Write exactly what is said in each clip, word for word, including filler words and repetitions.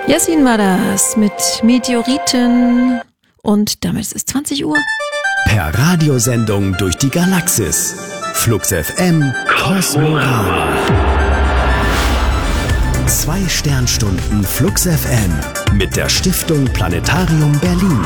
Yassin war das mit Meteoriten und damit ist es zwanzig Uhr. Per Radiosendung durch die Galaxis. Flux F M Kosmorama. Zwei Sternstunden Flux F M mit der Stiftung Planetarium Berlin.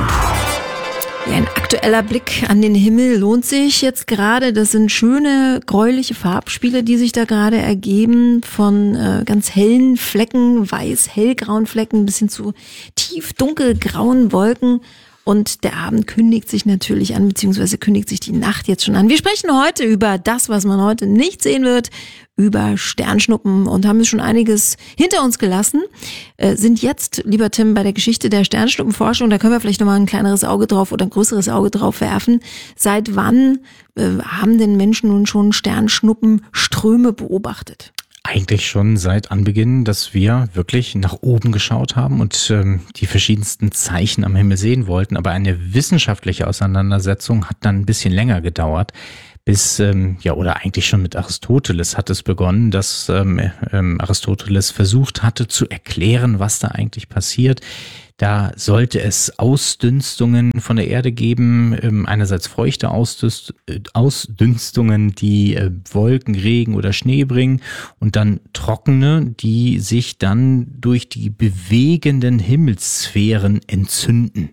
Ja, ein aktueller Blick an den Himmel lohnt sich jetzt gerade. Das sind schöne gräuliche Farbspiele, die sich da gerade ergeben, von äh, ganz hellen Flecken, weiß-hellgrauen Flecken bis hin zu tief dunkelgrauen Wolken. Und der Abend kündigt sich natürlich an, beziehungsweise kündigt sich die Nacht jetzt schon an. Wir sprechen heute über das, was man heute nicht sehen wird, über Sternschnuppen und haben es schon einiges hinter uns gelassen. Äh, sind jetzt, lieber Tim, bei der Geschichte der Sternschnuppenforschung, da können wir vielleicht nochmal ein kleineres Auge drauf oder ein größeres Auge drauf werfen. Seit wann äh, haben denn Menschen nun schon Sternschnuppenströme beobachtet? Eigentlich schon seit Anbeginn, dass wir wirklich nach oben geschaut haben und ähm, die verschiedensten Zeichen am Himmel sehen wollten. Aber eine wissenschaftliche Auseinandersetzung hat dann ein bisschen länger gedauert. Bis, ähm, ja, oder eigentlich schon mit Aristoteles hat es begonnen, dass ähm, ähm, Aristoteles versucht hatte zu erklären, was da eigentlich passiert. Da sollte es Ausdünstungen von der Erde geben, ähm, einerseits feuchte Ausdünst, äh, Ausdünstungen, die äh, Wolken, Regen oder Schnee bringen und dann trockene, die sich dann durch die bewegenden Himmelssphären entzünden.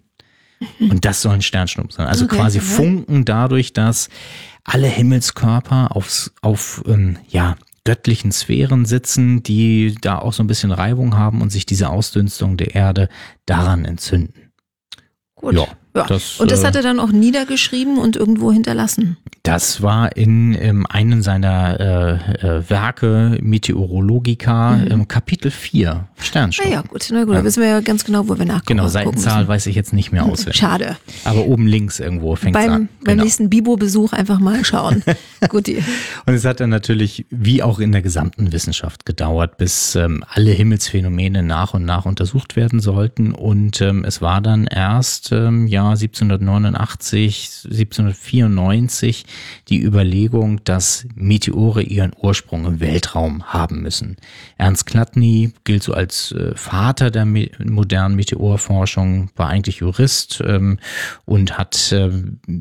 Und das sollen Sternschnuppen sein. Also okay, quasi okay. Funken dadurch, dass alle Himmelskörper aufs, auf ähm, ja, göttlichen Sphären sitzen, die da auch so ein bisschen Reibung haben und sich diese Ausdünstung der Erde daran entzünden. Gut. Ja, ja. Das, und das hat er dann auch niedergeschrieben und irgendwo hinterlassen? Das war in ähm, einem seiner äh, äh, Werke, Meteorologica, mhm. im Kapitel vier, Sternschnuppen. Na ja, gut, na gut, da wissen wir ja ganz genau, wo wir nachgucken. Genau, Seitenzahl müssen. Weiß ich jetzt nicht mehr auswendig. Schade. Aber oben links irgendwo fängt es an. Beim genau. nächsten Bibo-Besuch einfach mal schauen. Gut. Und es hat dann natürlich, wie auch in der gesamten Wissenschaft, gedauert, bis ähm, alle Himmelsphänomene nach und nach untersucht werden sollten. Und ähm, es war dann erst ähm, ja siebzehnhundertneunundachtzig, siebzehnhundertvierundneunzig die Überlegung, dass Meteore ihren Ursprung im Weltraum haben müssen. Ernst Chladni gilt so als äh, Vater der me- modernen Meteorforschung, war eigentlich Jurist ähm, und hat äh,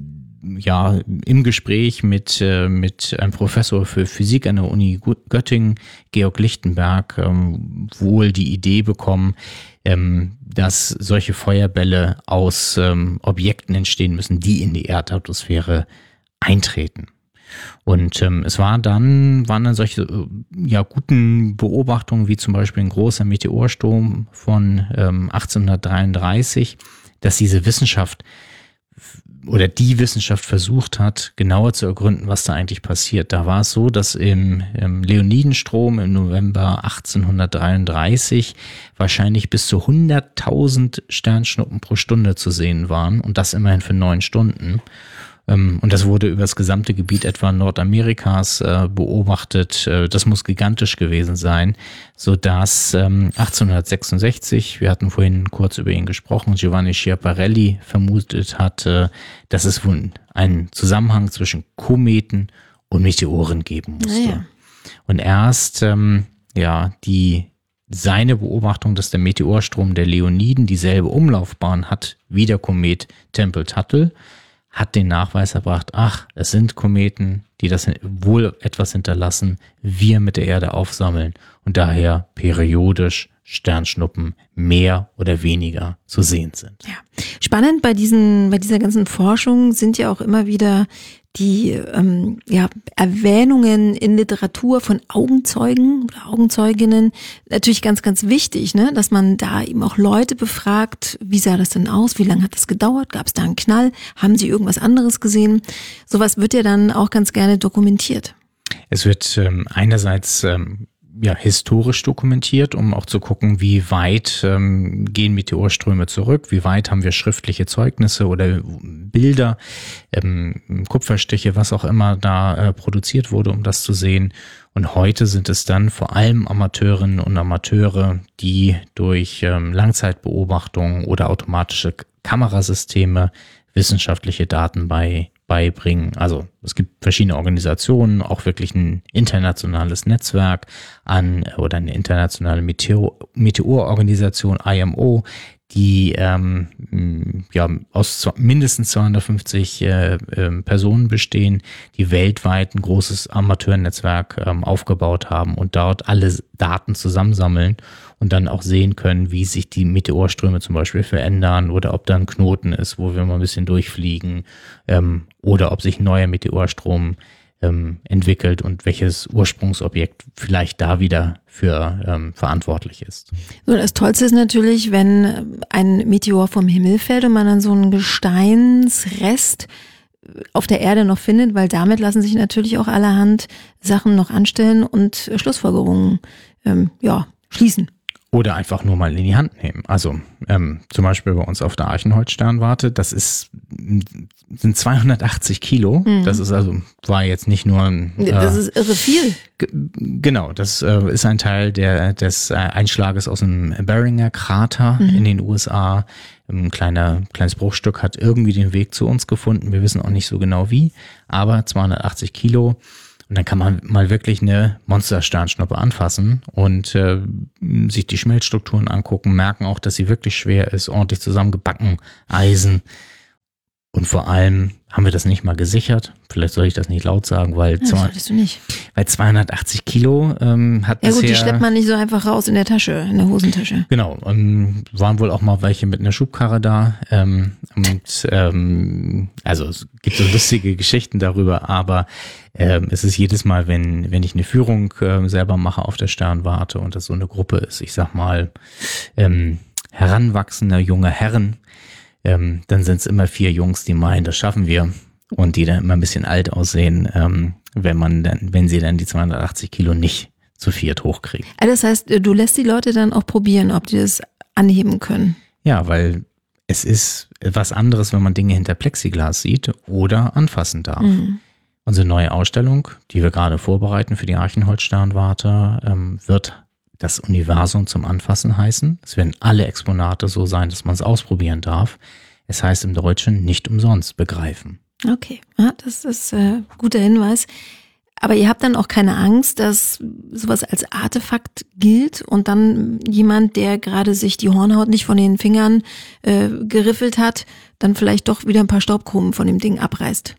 ja im Gespräch mit äh, mit einem Professor für Physik an der Uni Göttingen, Georg Lichtenberg, ähm, wohl die Idee bekommen, ähm, dass solche Feuerbälle aus ähm, Objekten entstehen müssen, die in die Erdatmosphäre eintreten. Und ähm, es war dann, waren dann solche ja, guten Beobachtungen, wie zum Beispiel ein großer Meteorsturm von ähm, achtzehnhundertdreiunddreißig, dass diese Wissenschaft oder die Wissenschaft versucht hat, genauer zu ergründen, was da eigentlich passiert. Da war es so, dass im, im Leonidenstrom im November achtzehnhundertdreiunddreißig wahrscheinlich bis zu hunderttausend Sternschnuppen pro Stunde zu sehen waren und das immerhin für neun Stunden. Und das wurde über das gesamte Gebiet etwa Nordamerikas äh, beobachtet. Das muss gigantisch gewesen sein, sodass ähm, achtzehnhundertsechsundsechzig, wir hatten vorhin kurz über ihn gesprochen, Giovanni Schiaparelli vermutet hatte, dass es wohl einen Zusammenhang zwischen Kometen und Meteoren geben musste. Ja, ja. Und erst ähm, ja die seine Beobachtung, dass der Meteorstrom der Leoniden dieselbe Umlaufbahn hat wie der Komet Tempel-Tuttle, hat den Nachweis erbracht, ach, es sind Kometen, die das wohl etwas hinterlassen, wir mit der Erde aufsammeln und daher periodisch Sternschnuppen mehr oder weniger zu sehen sind. Ja. Spannend bei diesen, bei dieser ganzen Forschung sind ja auch immer wieder die ähm, ja, Erwähnungen in Literatur von Augenzeugen oder Augenzeuginnen natürlich ganz, ganz wichtig, ne, dass man da eben auch Leute befragt, wie sah das denn aus, wie lange hat das gedauert, gab es da einen Knall, haben sie irgendwas anderes gesehen? Sowas wird ja dann auch ganz gerne dokumentiert. Es wird ähm, einerseits ähm, ja, historisch dokumentiert, um auch zu gucken, wie weit ähm, gehen Meteorströme zurück, wie weit haben wir schriftliche Zeugnisse oder Bilder, ähm, Kupferstiche, was auch immer da äh, produziert wurde, um das zu sehen. Und heute sind es dann vor allem Amateurinnen und Amateure, die durch ähm, Langzeitbeobachtung oder automatische Kamerasysteme wissenschaftliche Daten bei beibringen. Also es gibt verschiedene Organisationen, auch wirklich ein internationales Netzwerk an oder eine internationale Meteor, Meteororganisation I M O, die ähm, ja aus mindestens zweihundertfünfzig äh, äh, Personen bestehen, die weltweit ein großes Amateurnetzwerk ähm, aufgebaut haben und dort alle Daten zusammensammeln und dann auch sehen können, wie sich die Meteorströme zum Beispiel verändern oder ob da ein Knoten ist, wo wir mal ein bisschen durchfliegen ähm, oder ob sich ein neuer Meteorstrom ähm, entwickelt und welches Ursprungsobjekt vielleicht da wieder für ähm, verantwortlich ist. So, das Tollste ist natürlich, wenn ein Meteor vom Himmel fällt und man dann so einen Gesteinsrest auf der Erde noch findet, weil damit lassen sich natürlich auch allerhand Sachen noch anstellen und Schlussfolgerungen ähm, ja, schließen. Oder einfach nur mal in die Hand nehmen. Also ähm, zum Beispiel bei uns auf der Archenholz-Sternwarte, das ist sind zweihundertachtzig Kilo. Mhm. Das ist also, war jetzt nicht nur ein... Äh, das ist irre viel. G- genau, das äh, ist ein Teil der des äh, Einschlages aus dem Beringer Krater mhm. in den U S A. Ein kleiner, kleines Bruchstück hat irgendwie den Weg zu uns gefunden. Wir wissen auch nicht so genau wie, aber zweihundertachtzig Kilo. Und dann kann man mal wirklich eine Monstersternschnuppe anfassen und äh, sich die Schmelzstrukturen angucken, merken auch, dass sie wirklich schwer ist, ordentlich zusammengebacken, Eisen. Und vor allem haben wir das nicht mal gesichert. Vielleicht soll ich das nicht laut sagen, weil, ja, das solltest du nicht. weil zweihundertachtzig Kilo ähm, hat ja bisher... Ja gut, die schleppt man nicht so einfach raus in der Tasche, in der Hosentasche. Genau, ähm, waren wohl auch mal welche mit einer Schubkarre da. Ähm, und ähm, also es gibt so lustige Geschichten darüber, aber ähm, es ist jedes Mal, wenn wenn ich eine Führung äh, selber mache auf der Sternwarte und das so eine Gruppe ist, ich sag mal, ähm, heranwachsender junger Herren, ähm, dann sind es immer vier Jungs, die meinen, das schaffen wir und die dann immer ein bisschen alt aussehen, ähm, wenn man dann, wenn sie dann die zweihundertachtzig Kilo nicht zu viert hochkriegen. Also das heißt, du lässt die Leute dann auch probieren, ob die das anheben können? Ja, weil es ist was anderes, wenn man Dinge hinter Plexiglas sieht oder anfassen darf. Mhm. Unsere neue Ausstellung, die wir gerade vorbereiten für die Archenholz-Sternwarte, ähm, wird das Universum zum Anfassen heißen. Es werden alle Exponate so sein, dass man es ausprobieren darf. Es heißt im Deutschen nicht umsonst begreifen. Okay, ja, das ist ein äh, guter Hinweis. Aber ihr habt dann auch keine Angst, dass sowas als Artefakt gilt und dann jemand, der gerade sich die Hornhaut nicht von den Fingern äh, geriffelt hat, dann vielleicht doch wieder ein paar Staubkrumen von dem Ding abreißt?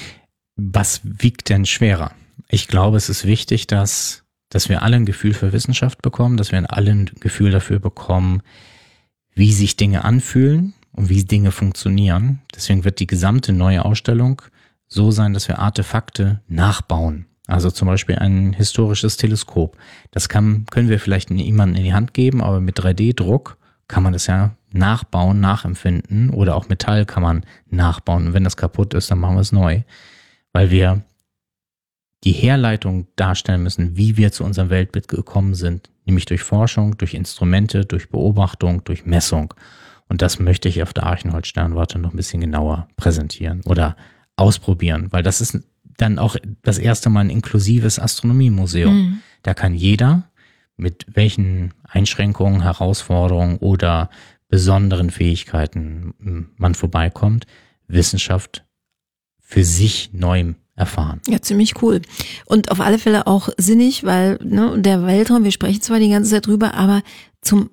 Was wiegt denn schwerer? Ich glaube, es ist wichtig, dass, dass wir alle ein Gefühl für Wissenschaft bekommen, dass wir alle ein Gefühl dafür bekommen, wie sich Dinge anfühlen und wie Dinge funktionieren. Deswegen wird die gesamte neue Ausstellung so sein, dass wir Artefakte nachbauen. Also zum Beispiel ein historisches Teleskop. Das kann, können wir vielleicht jemandem in die Hand geben, aber mit drei D Druck kann man das ja nachbauen, nachempfinden oder auch Metall kann man nachbauen. Und wenn das kaputt ist, dann machen wir es neu. Weil wir die Herleitung darstellen müssen, wie wir zu unserem Weltbild gekommen sind, nämlich durch Forschung, durch Instrumente, durch Beobachtung, durch Messung. Und das möchte ich auf der Archenholz-Sternwarte noch ein bisschen genauer präsentieren oder ausprobieren, weil das ist dann auch das erste Mal ein inklusives Astronomiemuseum. Mhm. Da kann jeder, mit welchen Einschränkungen, Herausforderungen oder besonderen Fähigkeiten man vorbeikommt, Wissenschaft für sich neu erfahren. Ja, ziemlich cool. Und auf alle Fälle auch sinnig, weil ne, der Weltraum, wir sprechen zwar die ganze Zeit drüber, aber zum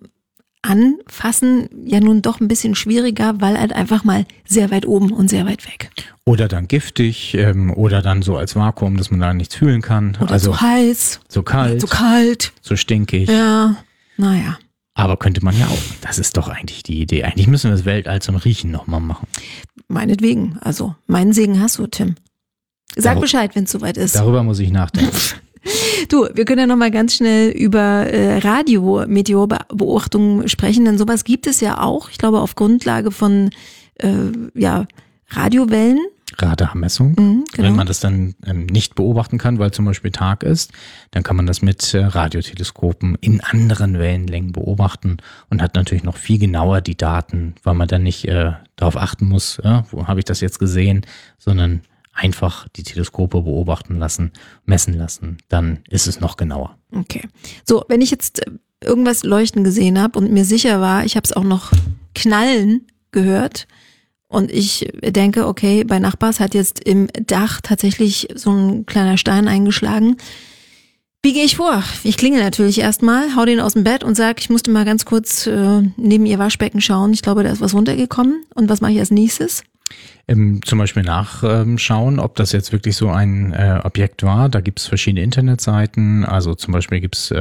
Anfassen ja nun doch ein bisschen schwieriger, weil halt einfach mal sehr weit oben und sehr weit weg. Oder dann giftig ähm, oder dann so als Vakuum, dass man da nichts fühlen kann. Oder also zu heiß. Zu kalt. Zu kalt. Zu stinkig. Ja, naja. Aber könnte man ja auch. Das ist doch eigentlich die Idee. Eigentlich müssen wir das Weltall zum Riechen nochmal machen. Meinetwegen. Also, meinen Segen hast du, Tim. Sag Dar- Bescheid, wenn es soweit ist. Darüber muss ich nachdenken. Du, wir können ja noch mal ganz schnell über äh, Radiometeorbeobachtungen sprechen, denn sowas gibt es ja auch. Ich glaube, auf Grundlage von äh, ja, Radiowellen. Radarmessung. Mhm, genau. Wenn man das dann ähm, nicht beobachten kann, weil zum Beispiel Tag ist, dann kann man das mit äh, Radioteleskopen in anderen Wellenlängen beobachten und hat natürlich noch viel genauer die Daten, weil man dann nicht äh, darauf achten muss, äh, wo habe ich das jetzt gesehen, sondern einfach die Teleskope beobachten lassen, messen lassen, dann ist es noch genauer. Okay. So, wenn ich jetzt irgendwas leuchten gesehen habe und mir sicher war, ich habe es auch noch knallen gehört Und ich denke, okay, bei Nachbars hat jetzt im Dach tatsächlich so ein kleiner Stein eingeschlagen. Wie gehe ich vor? Ich klingel natürlich erstmal, hau den aus dem Bett und sag, ich musste mal ganz kurz äh, neben ihr Waschbecken schauen. Ich glaube, da ist was runtergekommen. Und was mache ich als nächstes? Ähm, zum Beispiel nachschauen, ob das jetzt wirklich so ein äh, Objekt war. Da gibt es verschiedene Internetseiten. Also zum Beispiel gibt es äh,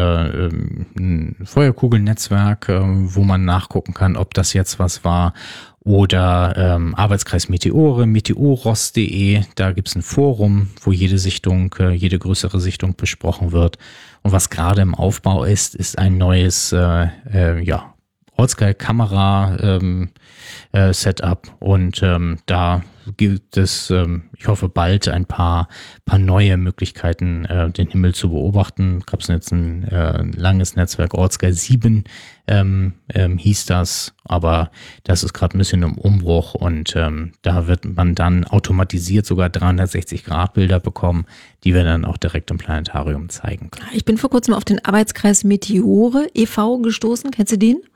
ein Feuerkugelnetzwerk, äh, wo man nachgucken kann, ob das jetzt was war. Oder ähm, Arbeitskreis Meteore, meteoros punkt de, da gibt's ein Forum, wo jede Sichtung, äh, jede größere Sichtung besprochen wird. Und was gerade im Aufbau ist, ist ein neues äh, äh, ja, Ortssky-Kamera ähm, äh, Setup. Und ähm, da gibt es, ähm, ich hoffe, bald ein paar, paar neue Möglichkeiten, äh, den Himmel zu beobachten. Gab es jetzt ein äh, langes Netzwerk, Ortssky sieben ähm, ähm, hieß das, aber das ist gerade ein bisschen im Umbruch und ähm, da wird man dann automatisiert sogar dreihundertsechzig Grad Bilder bekommen, die wir dann auch direkt im Planetarium zeigen können. Ich bin vor kurzem auf den Arbeitskreis Meteore e V gestoßen. Kennst du den?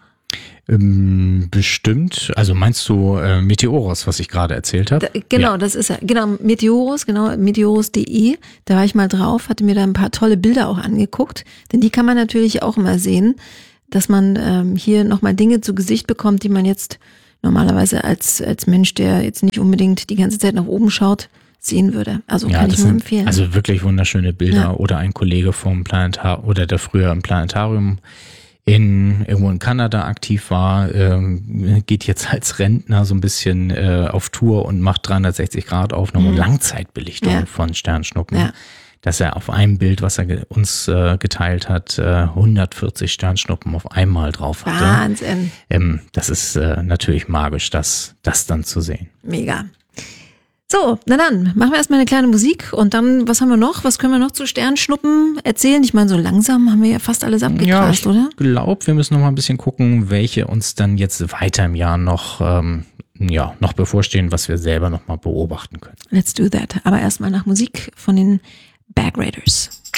Ähm, bestimmt. Also meinst du äh, Meteoros, was ich gerade erzählt habe? Da, genau, ja. Das ist er. Genau, Meteoros, genau, meteoros punkt de. Da war ich mal drauf, hatte mir da ein paar tolle Bilder auch angeguckt. Denn die kann man natürlich auch immer sehen, dass man ähm, hier nochmal Dinge zu Gesicht bekommt, die man jetzt normalerweise als, als Mensch, der jetzt nicht unbedingt die ganze Zeit nach oben schaut, sehen würde. Also ja, kann ich nur empfehlen. Also wirklich wunderschöne Bilder. Ja. Oder ein Kollege vom Planetarium oder der früher im Planetarium in irgendwo in Kanada aktiv war, ähm, geht jetzt als Rentner so ein bisschen äh, auf Tour und macht dreihundertsechzig Grad Aufnahmen mhm. und Langzeitbelichtung ja. von Sternschnuppen. Ja. Dass er auf einem Bild, was er ge- uns äh, geteilt hat, äh, hundertvierzig Sternschnuppen auf einmal drauf hatte. Wahnsinn. Ähm, das ist äh, natürlich magisch, das, das dann zu sehen. Mega. So, na dann, machen wir erstmal eine kleine Musik und dann, was haben wir noch? Was können wir noch zu Sternschnuppen erzählen? Ich meine, so langsam haben wir ja fast alles abgegrast, ja, oder? Ich glaube, wir müssen noch mal ein bisschen gucken, welche uns dann jetzt weiter im Jahr noch, ähm, ja, noch bevorstehen, was wir selber noch mal beobachten können. Let's do that. Aber erstmal nach Musik von den Bag Raiders.